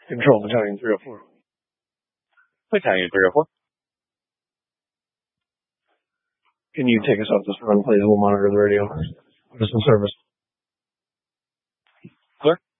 Control Battalion 304. Battalion 304. Can you take us off this run, please? We'll monitor the radio. Just in service. Clear.